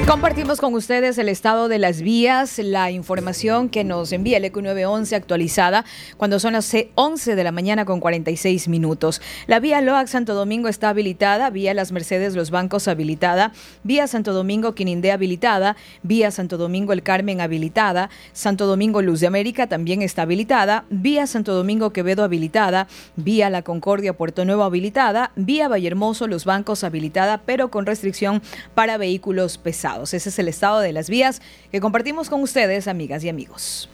Compartimos con ustedes el estado de las vías, la información que nos envía el ECU 911 actualizada cuando son las 11 de la mañana con 46 minutos. La vía Loac Santo Domingo está habilitada, vía Las Mercedes Los Bancos habilitada, vía Santo Domingo Quinindé habilitada, vía Santo Domingo El Carmen habilitada, Santo Domingo Luz de América también está habilitada, vía Santo Domingo Quevedo habilitada, vía La Concordia Puerto Nuevo habilitada, vía Vallehermoso Los Bancos habilitada, pero con restricción para vehículos pesados. Ese es el estado de las vías que compartimos con ustedes, amigas y amigos.